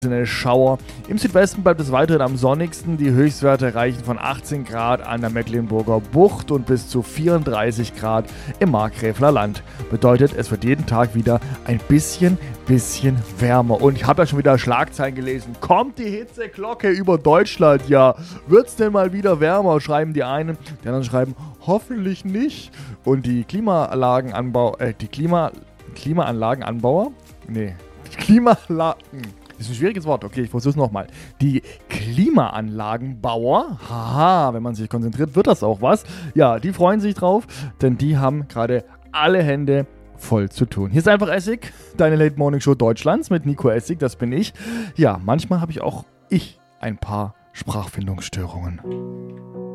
Schauer. Im Südwesten bleibt es weiterhin am sonnigsten. Die Höchstwerte reichen von 18 Grad an der Mecklenburger Bucht und bis zu 34 Grad im Markgräfler Land. Bedeutet, es wird jeden Tag wieder ein bisschen wärmer. Und ich habe ja schon wieder Schlagzeilen gelesen. Kommt die Hitzeglocke über Deutschland? Ja, wird's denn mal wieder wärmer? Schreiben die einen. Die anderen schreiben, hoffentlich nicht. Und die Klimaanlagenanbauer, das ist ein schwieriges Wort, okay, ich versuche es nochmal. Die Klimaanlagenbauer, haha, wenn man sich konzentriert, wird das auch was. Ja, die freuen sich drauf, denn die haben gerade alle Hände voll zu tun. Hier ist einfach Essig, deine Late Morning Show Deutschlands mit Nico Essig, das bin ich. Ja, manchmal habe ich auch ein paar Sprachfindungsstörungen.